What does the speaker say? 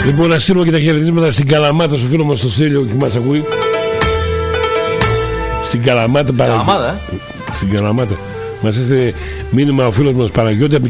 Λοιπόν, να στείλουμε και τα χαιρετίσματα στην Καλαμάτα, στο φίλο μας στο Στέλιο που μας ακούει. Στην Καλαμάτα. Στην Καλαμάτα. Μας έστειλε μήνυμα ο φίλος μας Παναγιώτη από